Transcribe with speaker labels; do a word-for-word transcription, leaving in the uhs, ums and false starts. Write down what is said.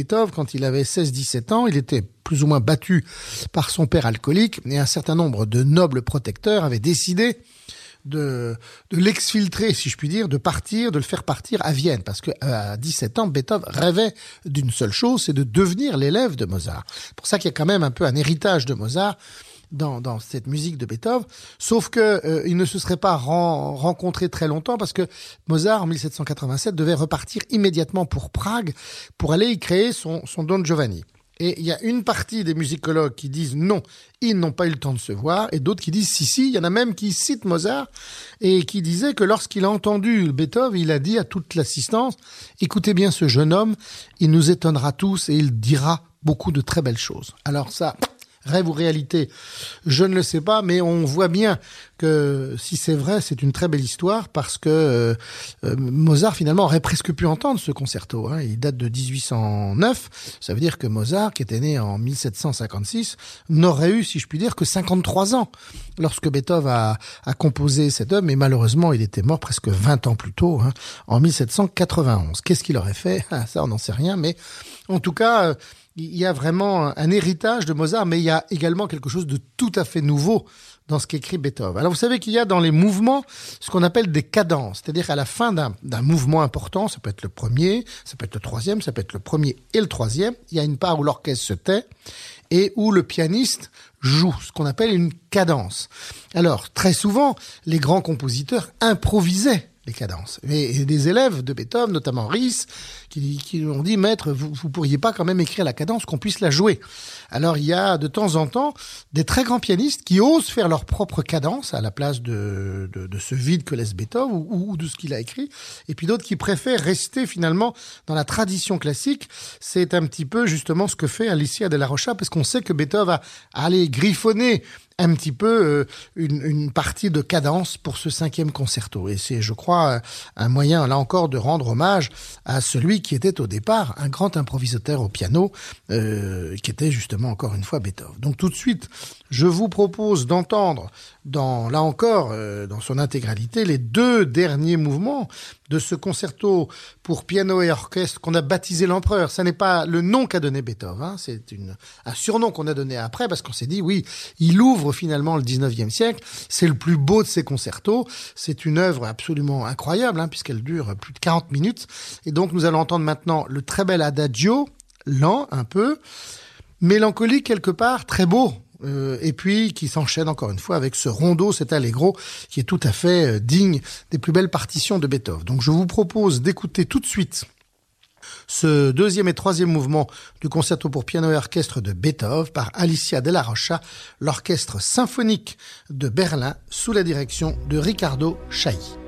Speaker 1: Beethoven, quand il avait seize dix-sept ans, il était plus ou moins battu par son père alcoolique et un certain nombre de nobles protecteurs avaient décidé de, de l'exfiltrer, si je puis dire, de partir, de le faire partir à Vienne. Parce que à dix-sept ans, Beethoven rêvait d'une seule chose, c'est de devenir l'élève de Mozart. C'est pour ça qu'il y a quand même un peu un héritage de Mozart dans, dans cette musique de Beethoven. Sauf que euh, il ne se serait pas ren- rencontré très longtemps parce que Mozart, en mille sept cent quatre-vingt-sept, devait repartir immédiatement pour Prague pour aller y créer son, son Don Giovanni. Et il y a une partie des musicologues qui disent non, ils n'ont pas eu le temps de se voir, et d'autres qui disent si, si. Il y en a même qui citent Mozart et qui disaient que lorsqu'il a entendu Beethoven, il a dit à toute l'assistance, écoutez bien ce jeune homme, il nous étonnera tous et il dira beaucoup de très belles choses. Alors ça, rêve ou réalité, je ne le sais pas, mais on voit bien que si c'est vrai, c'est une très belle histoire parce que euh, euh, Mozart finalement aurait presque pu entendre ce concerto. Hein. Il date de dix-huit cent neuf, ça veut dire que Mozart, qui était né en mille sept cent cinquante-six, n'aurait eu, si je puis dire, que cinquante-trois ans lorsque Beethoven a, a composé cette œuvre, mais malheureusement, il était mort presque vingt ans plus tôt, hein, en mille sept cent quatre-vingt-onze. Qu'est-ce qu'il aurait fait? Ah, ça, on n'en sait rien, mais en tout cas... Euh, il y a vraiment un héritage de Mozart, mais il y a également quelque chose de tout à fait nouveau dans ce qu'écrit Beethoven. Alors vous savez qu'il y a dans les mouvements ce qu'on appelle des cadences, c'est-à-dire qu'à la fin d'un, d'un mouvement important, ça peut être le premier, ça peut être le troisième, ça peut être le premier et le troisième, il y a une part où l'orchestre se tait et où le pianiste joue, ce qu'on appelle une cadence. Alors très souvent, les grands compositeurs improvisaient les cadences. Et des élèves de Beethoven, notamment Ries, qui, qui ont dit, maître, vous, vous pourriez pas quand même écrire la cadence, qu'on puisse la jouer. Alors il y a de temps en temps des très grands pianistes qui osent faire leur propre cadence à la place de, de, de ce vide que laisse Beethoven ou, ou de ce qu'il a écrit. Et puis d'autres qui préfèrent rester finalement dans la tradition classique. C'est un petit peu justement ce que fait Alicia de la Rocha, parce qu'on sait que Beethoven a, a allé griffonner un petit peu euh, une, une partie de cadence pour ce cinquième concerto. Et c'est, je crois, un moyen, là encore, de rendre hommage à celui qui était au départ un grand improvisateur au piano, euh, qui était justement, encore une fois, Beethoven. Donc tout de suite, je vous propose d'entendre, dans, là encore, euh, dans son intégralité, les deux derniers mouvements de ce concerto pour piano et orchestre qu'on a baptisé l'Empereur. Ça n'est pas le nom qu'a donné Beethoven, hein, c'est une, un surnom qu'on a donné après parce qu'on s'est dit, oui, il ouvre finalement le dix-neuvième siècle, c'est le plus beau de ses concertos, c'est une œuvre absolument incroyable, hein, puisqu'elle dure plus de quarante minutes, et donc nous allons entendre maintenant le très bel adagio, lent un peu, mélancolique quelque part, très beau, Euh, et puis qui s'enchaîne encore une fois avec ce rondo, cet allegro qui est tout à fait euh, digne des plus belles partitions de Beethoven. Donc je vous propose d'écouter tout de suite ce deuxième et troisième mouvement du concerto pour piano et orchestre de Beethoven par Alicia de la Rocha, l'orchestre symphonique de Berlin sous la direction de Riccardo Chailly.